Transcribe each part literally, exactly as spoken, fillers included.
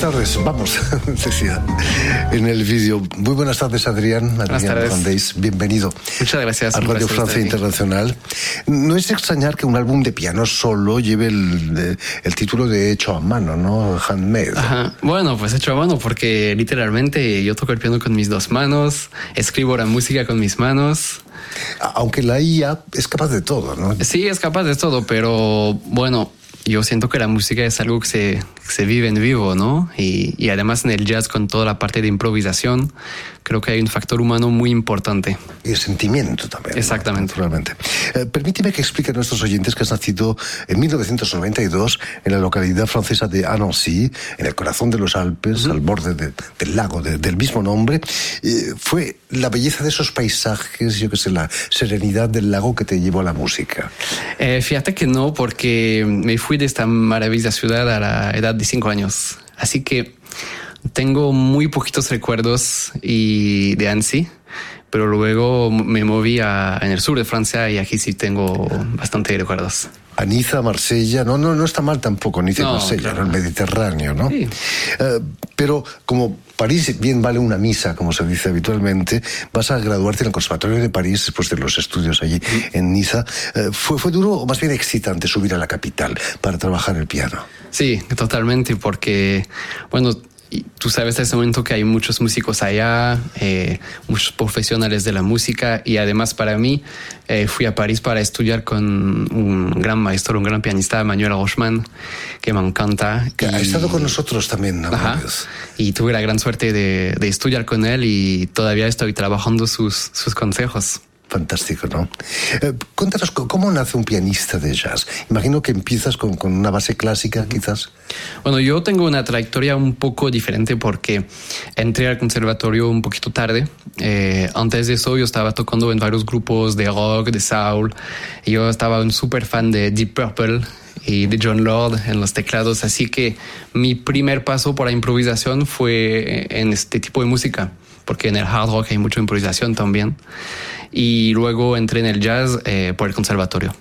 tardes, vamos, decía en el vídeo. Muy buenas tardes, Adrián. Buenas Adrián tardes. Rondéis, bienvenido. Muchas gracias. A Radio Francia Internacional. No es de extrañar que un álbum de piano solo lleve el, de, el título de hecho a mano, ¿no? Handmade. Ajá. Bueno, pues hecho a mano porque literalmente yo toco el piano con mis dos manos, escribo la música con mis manos. Aunque la I A es capaz de todo, ¿no? Sí, es capaz de todo, pero bueno, yo siento que la música es algo que se, que se vive en vivo, ¿no? Y, y además en el jazz, con toda la parte de improvisación, creo que hay un factor humano muy importante. Y el sentimiento también. Exactamente. ¿No? Naturalmente. Eh, permíteme que explique a nuestros oyentes que has nacido en mil novecientos noventa y dos en la localidad francesa de Annecy, en el corazón de los Alpes, uh-huh. al borde de, del lago de, del mismo nombre. Eh, fue la belleza de esos paisajes, yo qué sé, la serenidad del lago que te llevó a la música. Eh, fíjate que no, porque me fui de esta maravillosa ciudad a la edad de cinco años. Así que tengo muy poquitos recuerdos y de Annecy, pero luego me moví a, en el sur de Francia y aquí sí tengo bastante recuerdos. A Niza, Marsella, no, no, no está mal tampoco, Niza y no, Marsella, claro. ¿no? El Mediterráneo, ¿no? Sí. Uh, pero como París bien vale una misa, como se dice habitualmente, vas a graduarte en el Conservatorio de París después de los estudios allí sí. en Niza. Uh, ¿fue, ¿Fue duro o más bien excitante subir a la capital para trabajar el piano? Sí, totalmente, porque, bueno, tú sabes en ese momento que hay muchos músicos allá, eh, muchos profesionales de la música, y además para mí eh, fui a París para estudiar con un gran maestro, un gran pianista, Manuel Rochman, que me encanta. Que y... ha estado con nosotros también, ¿no? Ajá. Y tuve la gran suerte de, de estudiar con él y todavía estoy trabajando sus, sus consejos. Fantástico, ¿no? Eh, cuéntanos, ¿cómo nace un pianista de jazz? Imagino que empiezas con, con una base clásica, quizás. Bueno, yo tengo una trayectoria un poco diferente porque entré al conservatorio un poquito tarde. Eh, antes de eso yo estaba tocando en varios grupos de rock, de soul. Yo estaba un súper fan de Deep Purple y de John Lord en los teclados. Así que mi primer paso por la improvisación fue en este tipo de música, porque en el hard rock hay mucha improvisación también. Y luego entré en el jazz eh, por el conservatorio.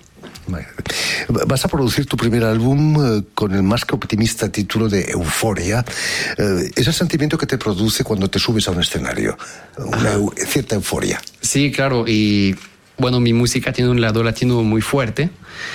Vas a producir tu primer álbum eh, con el más que optimista título de Euforia. Eh, es el sentimiento que te produce cuando te subes a un escenario, una eu- cierta euforia. Sí, claro. Y bueno, mi música tiene un lado latino muy fuerte.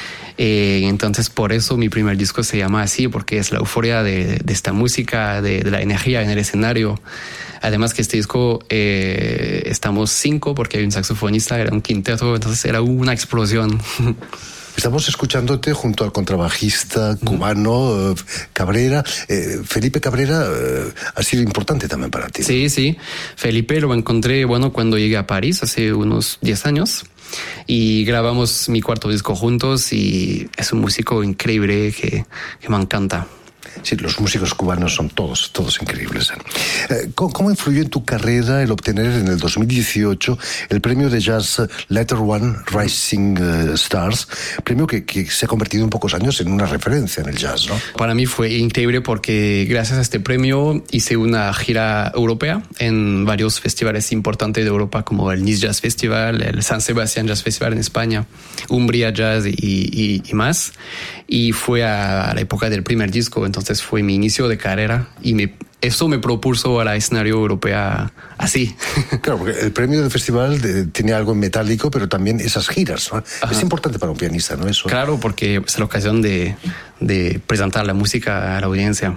Eh, entonces por eso mi primer disco se llama así, porque es la euforia de, de esta música, de, de la energía en el escenario. Además que este disco eh, estamos cinco porque hay un saxofonista, era un quinteto, entonces era una explosión. Estamos escuchándote junto al contrabajista cubano, eh, Cabrera. Eh, Felipe Cabrera eh, ha sido importante también para ti, ¿no? Sí, sí. Felipe lo encontré, bueno, cuando llegué a París hace unos diez años. Y grabamos mi cuarto disco juntos y es un músico increíble que, que me encanta. Sí, los músicos cubanos son todos, todos increíbles. Eh, ¿cómo, ¿Cómo influyó en tu carrera el obtener en el dos mil dieciocho el premio de jazz Letter One Rising Stars? Premio que, que se ha convertido en pocos años en una referencia en el jazz, ¿no? Para mí fue increíble porque gracias a este premio hice una gira europea en varios festivales importantes de Europa, como el Nice Jazz Festival, el San Sebastián Jazz Festival en España, Umbria Jazz y, y, y más. Y fue a la época del primer disco, entonces fue mi inicio de carrera y me, eso me propulsó a la escenario europea así. Claro, porque el premio del festival de, tiene algo en metálico, pero también esas giras, ¿no? Es importante para un pianista, ¿no? Eso. Claro, porque es la ocasión de, de presentar la música a la audiencia.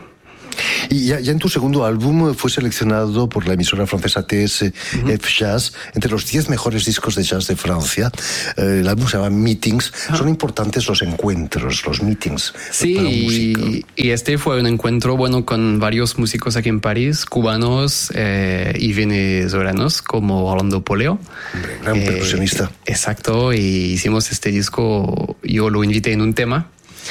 Y ya, ya en tu segundo álbum fue seleccionado por la emisora francesa T S F Jazz entre los diez mejores discos de jazz de Francia. Eh, el álbum se llama Meetings. Ah. Son importantes los encuentros, los meetings. Sí, para un músico. Y, y este fue un encuentro bueno con varios músicos aquí en París, cubanos eh, y venezolanos, como Orlando Poleo. Hombre, gran eh, percusionista. Exacto, y hicimos este disco, yo lo invité en un tema,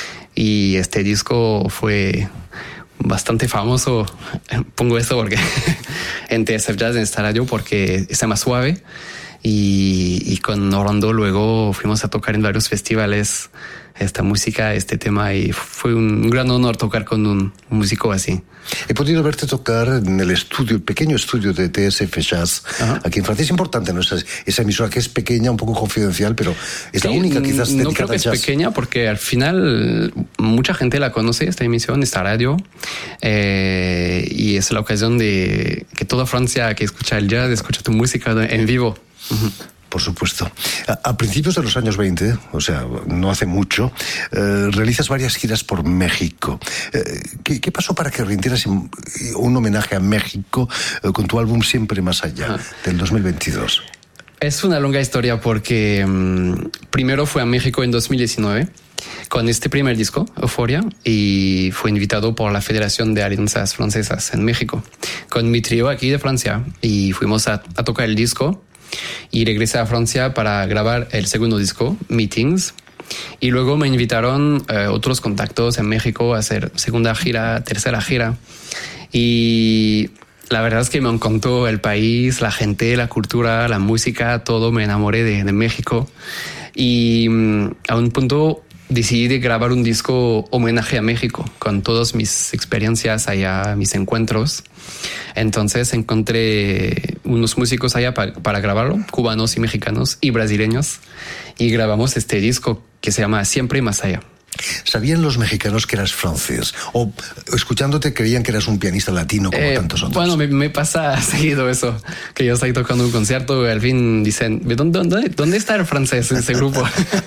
y este disco fue bastante famoso. Pongo esto porque en T S F Jazz, en esta radio, porque está más suave Y, y con Orlando luego fuimos a tocar en varios festivales esta música, este tema, y fue un gran honor tocar con un, un músico así. He podido verte tocar en el estudio, el pequeño estudio de T S F Jazz, Ajá. aquí en Francia. Es importante, ¿no? Esa, esa emisora que es pequeña, un poco confidencial, pero es sí, la única quizás dedicada no creo que al jazz. Es pequeña porque al final mucha gente la conoce, esta emisión, esta radio, eh, y es la ocasión de que toda Francia que escucha el jazz, escucha tu música en vivo. Uh-huh. Por supuesto. A, a principios de los años veinte, o sea, no hace mucho, eh, realizas varias giras por México. Eh, ¿qué, ¿Qué pasó para que rindieras un homenaje a México eh, con tu álbum Siempre Más Allá, Ajá. del dos mil veintidós? Es una longa historia porque um, primero fue a México en dos mil diecinueve con este primer disco, Euphoria, y fue invitado por la Federación de Alianzas Francesas en México, con mi trío aquí de Francia, y fuimos a, a tocar el disco. Y regresé a Francia para grabar el segundo disco, Meetings. Y luego me invitaron eh, otros contactos en México a hacer segunda gira, tercera gira. Y la verdad es que me encantó el país, la gente, la cultura, la música, todo. Me enamoré de, de México. Y um, a un punto decidí de grabar un disco homenaje a México, con todas mis experiencias allá, mis encuentros. Entonces encontré unos músicos allá pa- para grabarlo, cubanos y mexicanos y brasileños, y grabamos este disco que se llama Siempre Más Allá. ¿Sabían los mexicanos que eras francés? ¿O escuchándote creían que eras un pianista latino como eh, tantos otros? Bueno, me, me pasa seguido eso, que yo estoy tocando un concierto y al fin dicen, ¿dónde, dónde, dónde está el francés en ese grupo?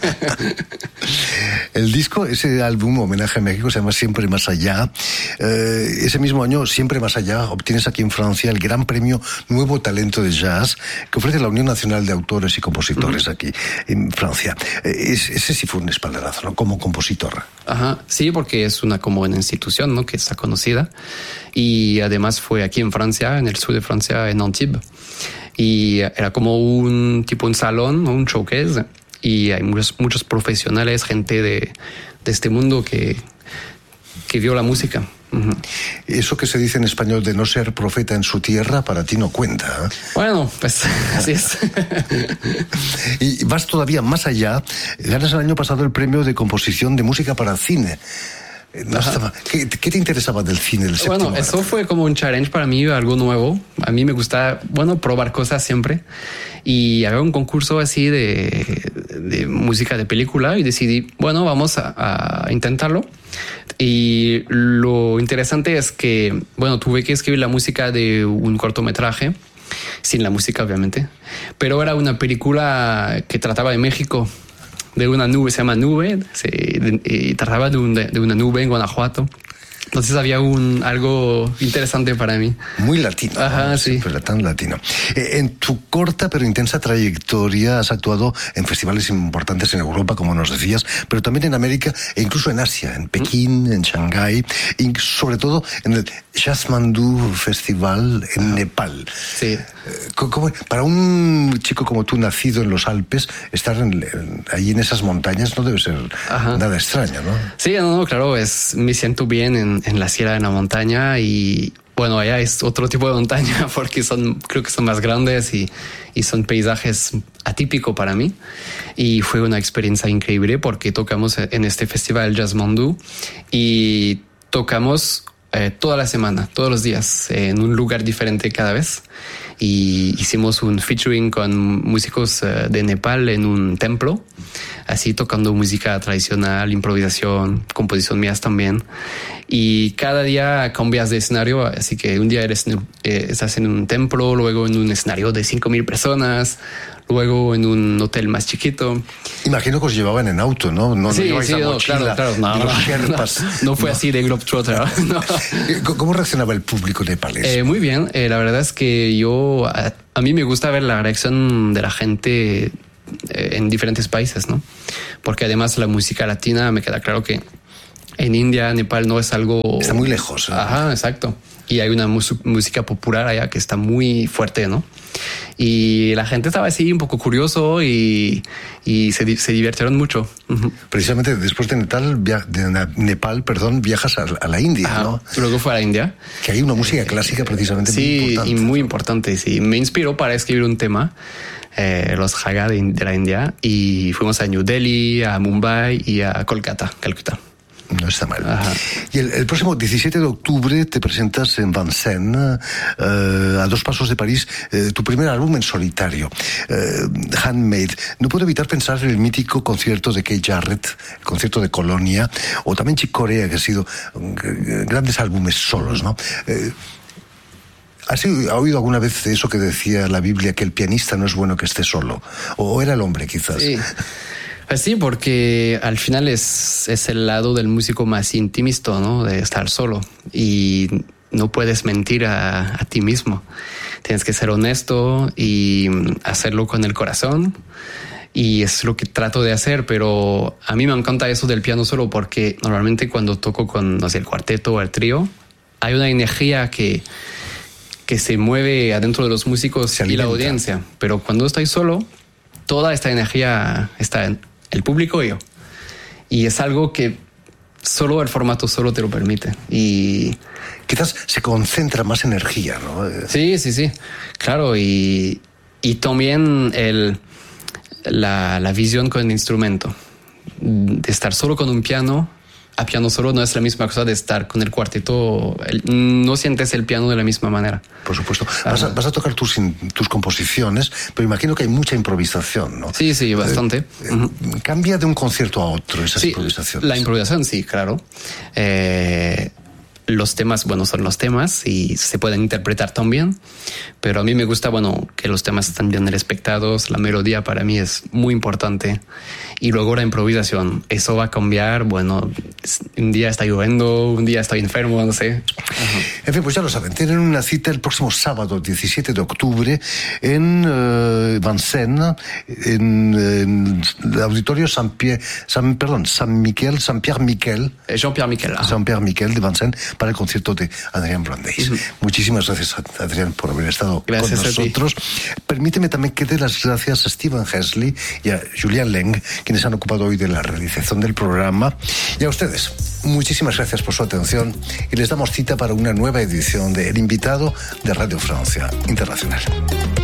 El disco, ese álbum homenaje a México, se llama Siempre Más Allá. Eh, ese mismo año, Siempre Más Allá, obtienes aquí en Francia el gran premio Nuevo Talento de Jazz que ofrece la Unión Nacional de Autores y Compositores uh-huh. aquí en Francia. Eh, ese sí fue un espaldarazo, ¿no? Como compositor. Ajá, sí, porque es una como una institución, ¿no? Que está conocida, y además fue aquí en Francia, en el sur de Francia, en Antibes, y era como un tipo un salón, un showcase, y hay muchos muchos profesionales, gente de, de este mundo que que vio la música. Uh-huh. Eso que se dice en español de no ser profeta en su tierra, para ti no cuenta, ¿eh? Bueno, pues así es. Y vas todavía más allá. Ganas el año pasado el premio de composición de música para cine. No estaba, ¿qué, ¿Qué te interesaba del cine del séptimo Bueno, eso arte? fue como un challenge para mí, algo nuevo. A mí me gusta, bueno, probar cosas siempre. Y había un concurso así de, de música de película y decidí, bueno, vamos a, a intentarlo. Y lo interesante es que, bueno, tuve que escribir la música de un cortometraje, sin la música obviamente, pero era una película que trataba de México, de una nube, se llama Nube, se, de, y trataba de, un, de, de una nube en Guanajuato. Entonces había un algo interesante para mí. Muy latino. Ajá, ¿no? sí. Siempre tan latino. Eh, en tu corta pero intensa trayectoria has actuado en festivales importantes en Europa, como nos decías, pero también en América e incluso en Asia, en Pekín, en Shanghái, y sobre todo en el Jasmandu Festival en Ajá. Nepal. Sí. Eh, ¿cómo, para un chico como tú, nacido en los Alpes, estar en, en, ahí en esas montañas no debe ser Ajá. nada extraño, ¿no? Sí, no, no, claro, es, me siento bien en, en la sierra, en la montaña, y bueno, allá es otro tipo de montaña porque son, creo que son más grandes y, y son paisajes atípicos para mí. Y fue una experiencia increíble porque tocamos en este festival Jasmandu y tocamos eh, toda la semana, todos los días, eh, en un lugar diferente cada vez. Y hicimos un featuring con músicos uh, de Nepal en un templo, así tocando música tradicional, improvisación, composición mías también. Y cada día cambias de escenario, así que un día eres, eh, estás en un templo, luego en un escenario de cinco mil personas, luego en un hotel más chiquito. Imagino que os llevaban en auto, ¿no? No, sí, no sí, no, claro, claro. No, no, no, no fue no. así de Globetrotter. No. ¿Cómo reaccionaba el público nepalés? Eh, muy bien. Eh, la verdad es que yo, a, a mí me gusta ver la reacción de la gente eh, en diferentes países, ¿no? Porque además la música latina, me queda claro que en India, Nepal no es algo... Está muy lejos. ¿eh? Ajá, exacto. Y hay una mus- música popular allá que está muy fuerte, ¿no? Y la gente estaba así un poco curioso y, y se, se divirtieron mucho. Uh-huh. Precisamente después de Nepal, via, de Nepal perdón, viajas a, a la India, Ajá, ¿no? Luego fue a la India. Que hay una música clásica precisamente sí, muy importante. Sí, y muy importante. Sí. Me inspiró para escribir un tema, eh, los Raga de, de la India, y fuimos a New Delhi, a Mumbai y a Kolkata, Calcuta. No está mal. Ajá. Y el, el próximo diecisiete de octubre te presentas en Vincennes, eh, a dos pasos de París, eh, tu primer álbum en solitario, eh, Handmade. No puedo evitar pensar en el mítico concierto de Keith Jarrett, el concierto de Colonia, o también Chick Corea, que ha sido eh, grandes álbumes solos, ¿no? Eh, ¿Has oído alguna vez eso que decía la Biblia, que el pianista no es bueno que esté solo? ¿O era el hombre, quizás? Sí. Pues sí, porque al final es, es el lado del músico más intimista, ¿no? De estar solo. Y no puedes mentir a, a ti mismo. Tienes que ser honesto y hacerlo con el corazón. Y es lo que trato de hacer, pero a mí me encanta eso del piano solo porque normalmente cuando toco con, no sé, el cuarteto o el trío, hay una energía que, que se mueve adentro de los músicos y la audiencia. Pero cuando estoy solo, toda esta energía está en el público y yo. Y es algo que solo el formato solo te lo permite. Y quizás se concentra más energía, ¿no? Sí, sí, sí. Claro. Y, y también el, la, la visión con el instrumento. De estar solo con un piano a piano solo no es la misma cosa de estar con el cuarteto. El, no sientes el piano de la misma manera. Por supuesto. Vas a, vas a tocar tus, tus composiciones, pero imagino que hay mucha improvisación, ¿no? Sí, sí, bastante. Eh, uh-huh. Cambia de un concierto a otro esas sí, improvisaciones. La improvisación, sí, claro. Eh, los temas, bueno, son los temas y se pueden interpretar también, pero a mí me gusta, bueno, que los temas están bien respetados, la melodía para mí es muy importante y luego la improvisación, eso va a cambiar, bueno, un día está lloviendo, un día estoy enfermo, no sé. Uh-huh. En fin, pues ya lo saben, tienen una cita el próximo sábado, diecisiete de octubre, en uh, Vincennes, en, en el auditorio San Pierre, San, perdón, San Miquel, San Pierre Miquel. Jean-Pierre Miquel. Ah. Jean-Pierre Miquel de Vincennes, para el concierto de Adrián Brandeis. Uh-huh. Muchísimas gracias, Adrián, por haber estado gracias con nosotros. Permíteme también que dé las gracias a Steven Hesley y a Julian Leng, quienes han ocupado hoy de la realización del programa. Y a ustedes, muchísimas gracias por su atención y les damos cita para una nueva edición de El Invitado de Radio Francia Internacional.